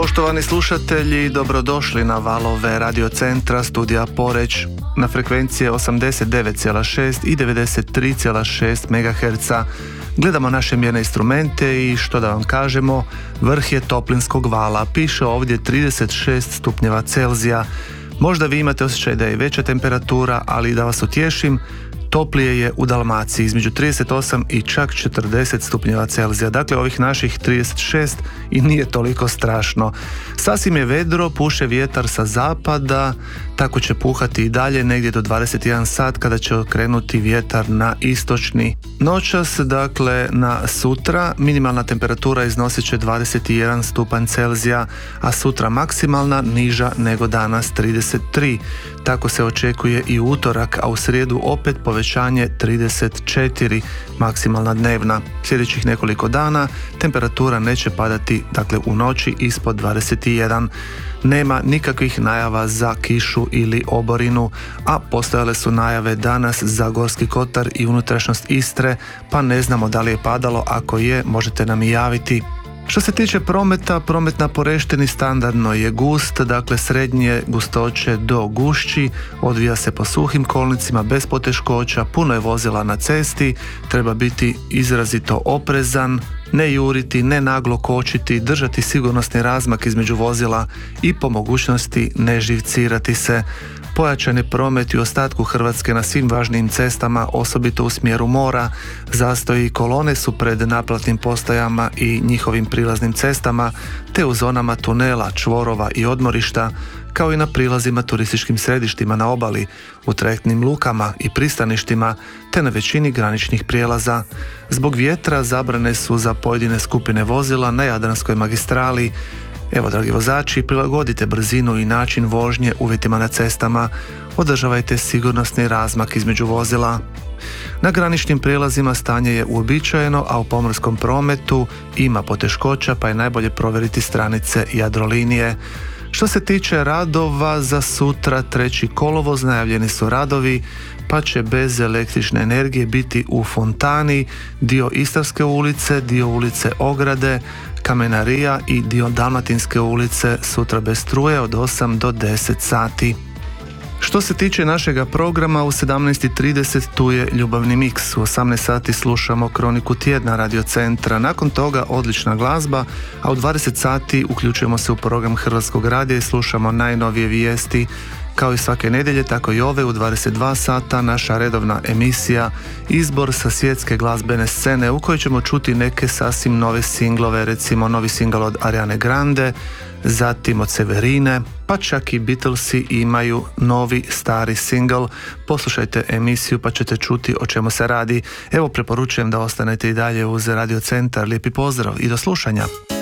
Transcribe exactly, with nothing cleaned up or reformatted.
Poštovani slušatelji, dobrodošli na valove Radio Centra studija Poreć na frekvencije osamdeset devet zarez šest i devedeset tri zarez šest megaherca. Gledamo naše mjerne instrumente i što da vam kažemo, vrh je toplinskog vala, piše ovdje trideset šest stupnjeva Celzija. Možda vi imate osjećaj da je veća temperatura, ali da vas utješim, toplije je u Dalmaciji, između trideset osam i čak četrdeset stupnjeva Celzija. Dakle, ovih naših trideset šest i nije toliko strašno. Sasvim je vedro, puše vjetar sa zapada, tako će puhati i dalje negdje do dvadeset jedan sat kada će okrenuti vjetar na istočni. Noćas, dakle, na sutra minimalna temperatura iznosit će dvadeset jedan stupanj Celzija, a sutra maksimalna niža nego danas trideset tri. Tako se očekuje i utorak, a u srijedu opet povećanje trideset četiri maksimalna dnevna. Sljedećih nekoliko dana temperatura neće padati, dakle u noći ispod dvadeset jedan. Nema nikakvih najava za kišu ili oborinu, a postojale su najave danas za Gorski kotar i unutrašnjost Istre, pa ne znamo da li je padalo. Ako je, možete nam i javiti. Što se tiče prometa, promet na Poreštini standardno je gust, dakle srednje gustoće do gušći, odvija se po suhim kolnicima bez poteškoća, puno je vozila na cesti, treba biti izrazito oprezan, ne juriti, ne naglo kočiti, držati sigurnosni razmak između vozila i po mogućnosti ne živcirati se. Pojačan je promet i u ostatku Hrvatske na svim važnijim cestama, osobito u smjeru mora. Zastoji i kolone su pred naplatnim postajama i njihovim prilaznim cestama, te u zonama tunela, čvorova i odmorišta, kao i na prilazima turističkim središtima na obali, u trajektnim lukama i pristaništima, te na većini graničnih prijelaza. Zbog vjetra zabrane su za pojedine skupine vozila na Jadranskoj magistrali. Evo, dragi vozači, prilagodite brzinu i način vožnje uvjetima na cestama, održavajte sigurnosni razmak između vozila. Na graničnim prijelazima stanje je uobičajeno, a u pomorskom prometu ima poteškoća, pa je najbolje provjeriti stranice Jadrolinije. Što se tiče radova, za sutra treći kolovoz najavljeni su radovi, pa će bez električne energije biti u Fontani, dio Istarske ulice, dio ulice Ograde, Kamenarija i dio Dalmatinske ulice sutra bez struje od osam do deset sati. Što se tiče našega programa, u sedamnaest i trideset tu je Ljubavni miks, u osamnaest sati slušamo Kroniku tjedna Radio Centra, nakon toga odlična glazba, a u dvadeset sati uključujemo se u program Hrvatskog radija i slušamo najnovije vijesti. Kao i svake nedjelje, tako i ove u dvadeset dva sata naša redovna emisija Izbor sa svjetske glazbene scene, u kojoj ćemo čuti neke sasvim nove singlove, recimo novi singl od Ariane Grande, zatim od Severine, pa čak i Beatlesi imaju novi stari singl. Poslušajte emisiju pa ćete čuti o čemu se radi. Evo, preporučujem da ostanete i dalje uz Radio Centar. Lijepi pozdrav i do slušanja.